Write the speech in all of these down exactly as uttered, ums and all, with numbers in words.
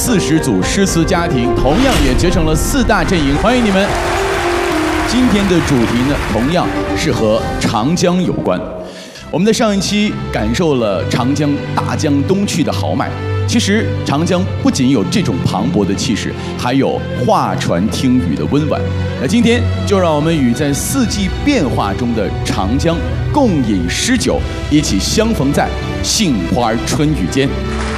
四十组诗词家庭，同样也结成了四大阵营，欢迎你们。今天的主题呢，同样是和长江有关。我们在上一期感受了长江大江东去的豪迈。其实长江不仅有这种磅礴的气势，还有画船听雨的温婉。那今天就让我们与在四季变化中的长江共饮诗酒，一起相逢在杏花春雨间。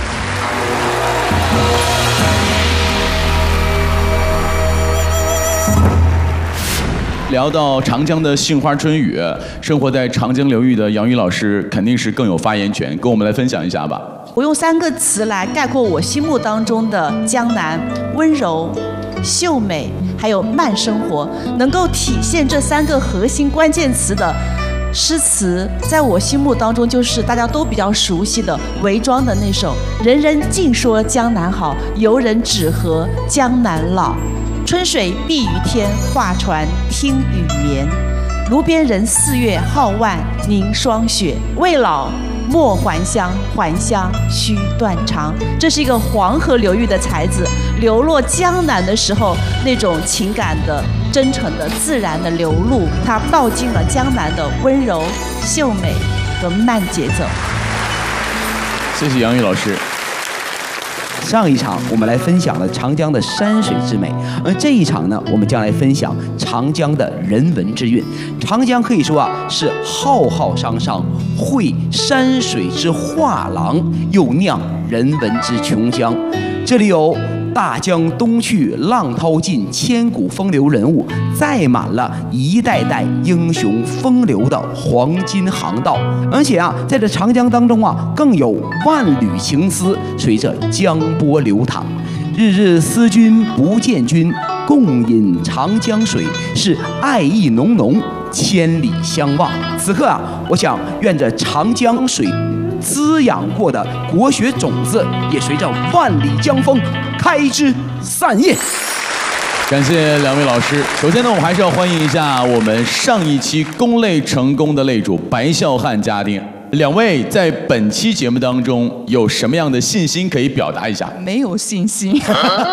聊到长江的杏花春雨，生活在长江流域的杨宇老师肯定是更有发言权，跟我们来分享一下吧。 我用三个词来概括我心目当中的江南：温柔、秀美，还有慢生活。能够体现这三个核心关键词的诗词，在我心目当中就是大家都比较熟悉的韦庄的那首“人人尽说江南好，游人只合江南老。春水碧于天，画船听雨眠。炉边人四月皓腕凝霜雪，未老莫还乡，还乡须断肠。”这是一个黄河流域的才子流落江南的时候那种情感的真诚的自然的流露，他道尽了江南的温柔、秀美和慢节奏。 谢谢杨宇老师。 上一场我们来分享了长江的山水之美，而这一场呢，我们将来分享长江的人文之韵。长江可以说啊，是浩浩汤汤，绘山水之画廊，又酿人文之琼浆。这里有大江东去，浪淘尽，千古风流人物，载满了一代代英雄风流的黄金航道。而且啊，在这长江当中啊，更有万缕情丝随着江波流淌。日日思君不见君，共饮长江水，是爱意浓浓，千里相望。此刻啊，我想愿这长江水滋养过的国学种子，也随着万里江风开枝散叶。 感谢两位老师。首先呢，我们还是要欢迎一下我们上一期攻擂成功的擂主白孝汉家丁。两位在本期节目当中有什么样的信心可以表达一下？ 没有信心。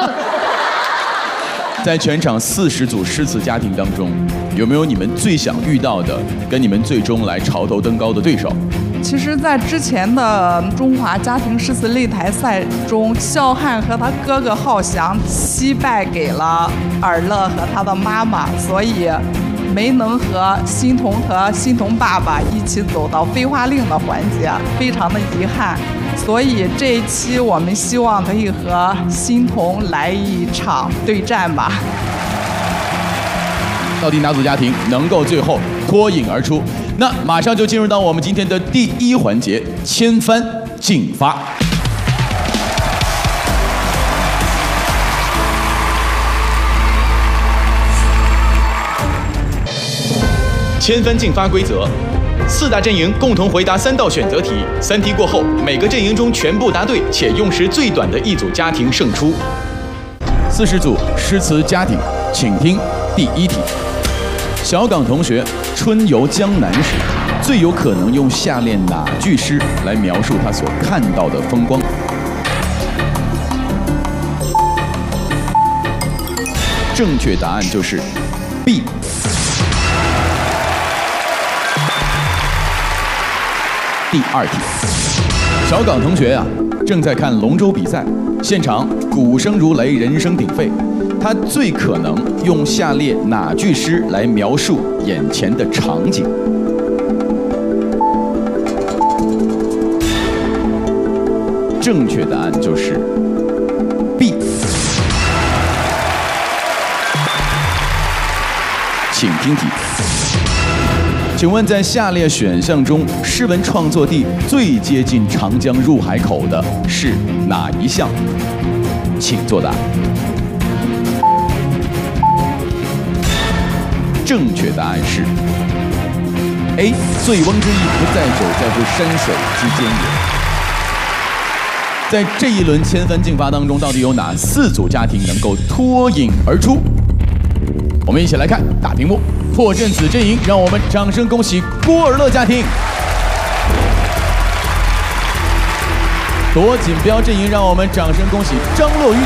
在全场四十组诗词家庭当中，有没有你们最想遇到的，跟你们最终来潮头登高的对手？ 其实，在之前的中华家庭诗词擂台赛中，孝汉和他哥哥浩翔惜败给了尔乐和他的妈妈，所以没能和欣桐和欣桐爸爸一起走到飞花令的环节，非常的遗憾。所以这一期我们希望可以和欣桐来一场对战吧。 到底哪组家庭能够最后脱颖而出？那马上就进入到我们今天的第一环节——千帆竞发。千帆竞发规则：四大阵营共同回答三道选择题，三题过后，每个阵营中全部答对且用时最短的一组家庭胜出。四十组诗词家庭，请听第一题。小岗同学春游江南时，最有可能用下列哪句诗来描述他所看到的风光？正确答案就是 B。第二题，小岗同学呀、啊，正在看龙舟比赛，现场鼓声如雷，人声鼎沸。他最可能用下列哪句诗来描述眼前的场景？正确答案就是 B。请听题。请问，在下列选项中，诗文创作地最接近长江入海口的是哪一项？请作答。正确答案是 A。醉翁之意不在酒，在乎山水之间也。在这一轮千帆竞发当中，到底有哪四组家庭能够脱颖而出？我们一起来看大屏幕。破阵子阵营，让我们掌声恭喜郭尔乐家庭；夺锦标阵营，让我们掌声恭喜张洛昱。